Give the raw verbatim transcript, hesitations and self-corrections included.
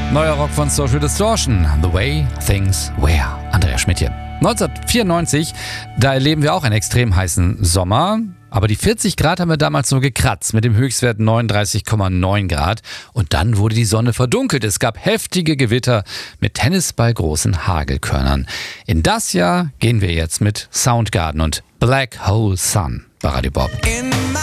Neuer Rock von Social Distortion, The Way Things Were. Andreas Schmidt hier. neunzehnhundertvierundneunzig, da erleben wir auch einen extrem heißen Sommer. Aber die vierzig Grad haben wir damals nur gekratzt, mit dem Höchstwert neununddreißig Komma neun Grad. Und dann wurde die Sonne verdunkelt. Es gab heftige Gewitter mit tennisballgroßen Hagelkörnern. In das Jahr gehen wir jetzt mit Soundgarden und Black Hole Sun bei Radio Bob.